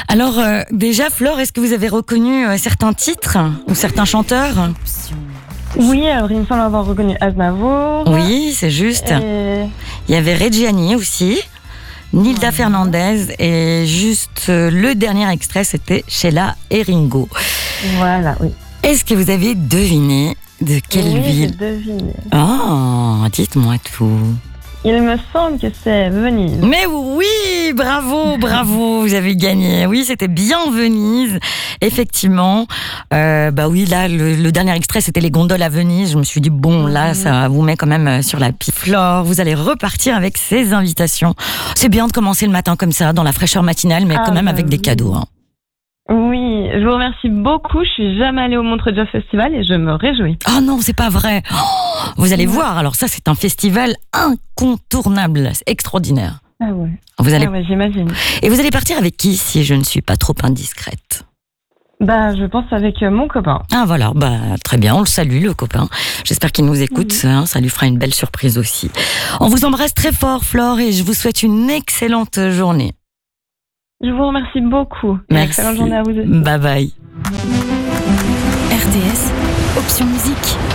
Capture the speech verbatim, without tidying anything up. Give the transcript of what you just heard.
Alors, euh, déjà, Flore, est-ce que vous avez reconnu euh, certains titres ou certains chanteurs? Oui, alors il me semble avoir reconnu Aznavour. Oui, c'est juste. Et... Il y avait Reggiani aussi, Nilda Ouais. Fernandez, et juste euh, le dernier extrait, c'était Sheila et Ringo. Voilà, oui. Est-ce que vous avez deviné de quelle oui, ville? j'ai deviné. Oh, dites-moi tout. Il me semble que c'est Venise. Mais oui, bravo, bravo, vous avez gagné. Oui, c'était bien Venise, effectivement. Euh, bah oui, là, le, le dernier extrait, c'était les gondoles à Venise. Je me suis dit, bon, là, ça vous met quand même sur la piste. Flore, vous allez repartir avec ces invitations. C'est bien de commencer le matin comme ça, dans la fraîcheur matinale, mais Ah, quand même bah avec des oui. cadeaux. Hein. Oui, je vous remercie beaucoup. Je suis jamais allée au Montreux Jazz Festival et je me réjouis. Oh non, c'est pas vrai. Oh, vous allez voir, alors ça, c'est un festival incontournable, c'est extraordinaire. Ah ouais. Vous allez... Ah ouais, j'imagine. Et vous allez partir avec qui, si je ne suis pas trop indiscrète? Bah, je pense avec euh, mon copain. Ah voilà, bah très bien, on le salue le copain. J'espère qu'il nous écoute, Mhm. hein, ça lui fera une belle surprise aussi. On vous embrasse très fort, Flore, et je vous souhaite une excellente journée. Je vous remercie beaucoup. Et Merci. excellente journée à vous aussi. Bye bye. R T S, option musique.